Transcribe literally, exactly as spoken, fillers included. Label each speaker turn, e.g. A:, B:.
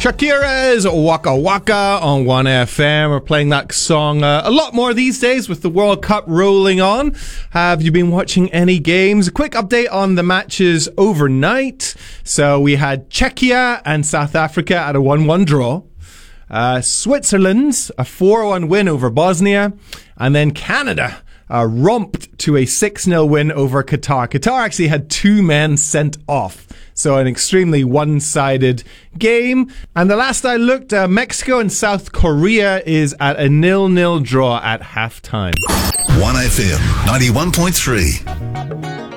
A: Shakira's Waka Waka on one F M. We're playing that song uh, a lot more these days with the World Cup rolling on. Have you been watching any games? A quick update on the matches overnight. So we had Czechia and South Africa at a one one draw. Uh, Switzerland's a four one win over Bosnia. And then Canada uh, romped to a six nil win over Qatar. Qatar actually had two men sent off. So an extremely one-sided game. And the last I looked, uh, Mexico and South Korea is at a nil nil draw at halftime.
B: one F M ninety-one point three.